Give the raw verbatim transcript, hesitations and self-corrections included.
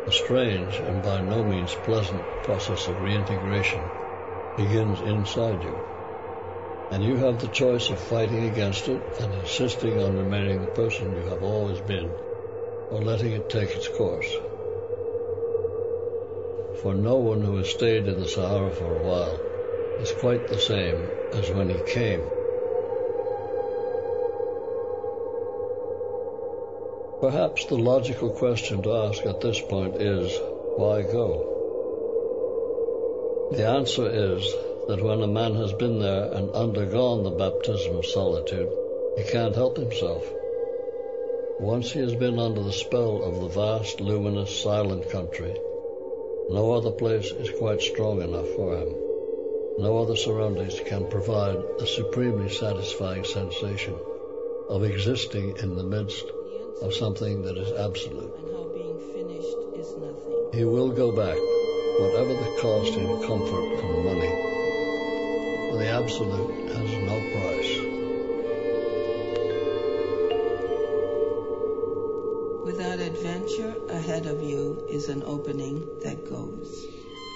A strange and by no means pleasant process of reintegration begins inside you, and you have the choice of fighting against it and insisting on remaining the person you have always been, or letting it take its course. For no one who has stayed in the Sahara for a while is quite the same as when he came. Perhaps the logical question to ask at this point is, why go? The answer is that when a man has been there and undergone the baptism of solitude, he can't help himself. Once he has been under the spell of the vast, luminous, silent country, no other place is quite strong enough for him. No other surroundings can provide a supremely satisfying sensation of existing in the midst of something that is absolute. And how being finished is nothing. He will go back, whatever the cost in comfort and money, for the absolute has no price. Without adventure, ahead of you is an opening that goes.